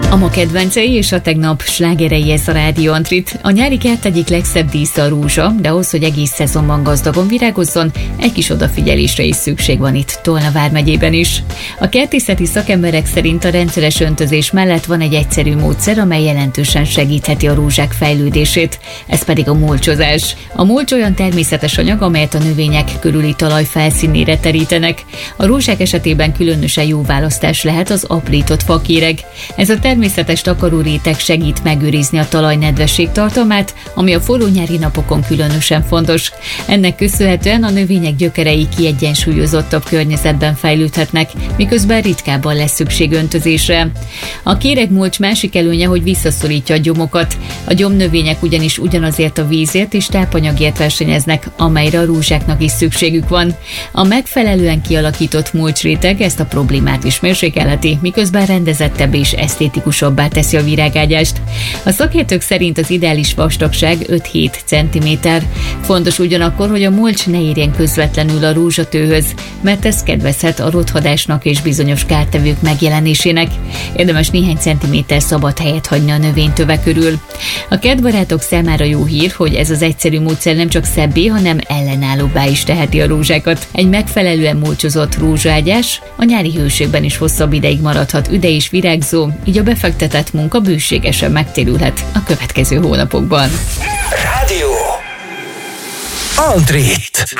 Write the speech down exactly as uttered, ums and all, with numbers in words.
A ma kedvencei és a tegnap slágerei, ez a Rádió Antrit. A nyári kert egyik legszebb dísze a rózsa, de ahhoz, hogy egész szezonban gazdagon virágozzon, egy kis odafigyelésre is szükség van itt Tolna vármegyében is. A kertészeti szakemberek szerint a rendszeres öntözés mellett van egy egyszerű módszer, amely jelentősen segítheti a rózsák fejlődését, ez pedig a mulcsozás. A mulcs olyan természetes anyag, amelyet a növények körüli talaj felszínére terítenek. A rózsák esetében különösen jó választás lehet az aprított fakéreg. Ez a természetes takaróréteg segít megőrizni a talaj nedvesség tartalmát, ami a forró nyári napokon különösen fontos. Ennek köszönhetően a növények gyökerei kiegyensúlyozottabb környezetben fejlődhetnek, miközben ritkábban lesz szükség öntözésre. A kéregmulcs másik előnye, hogy visszaszorítja a gyomokat. A gyomnövények ugyanis ugyanazért a vízért és tápanyagért versenyeznek, amelyre a rózsáknak is szükségük van. A megfelelően kialakított mulcsréteg ezt a problémát is mérsékelheti, miközben rendezettebb és esztétikusabbá teszi a virágágyást. A szakértők szerint az ideális vastagság öt-hét centiméter. Fontos ugyanakkor, hogy a mulcs ne érjen közvetlenül a rózsatőhöz, mert ez kedvezhet a rothadásnak és bizonyos kártevők megjelenésének. Érdemes néhány centiméter szabad helyet hagyni a növénytöve körül. A kertbarátok számára jó hír, hogy ez az egyszerű módszer nem csak szebbé, hanem ellenállóbbá is teheti a rózsákat. Egy megfelelően mulcsozott rózsaágyás a nyári hőségben is hosszabb ideig maradhat üde és virágzó, így a befektetett munka bőségesen megtérülhet a következő hónapokban. Rádió Antrit.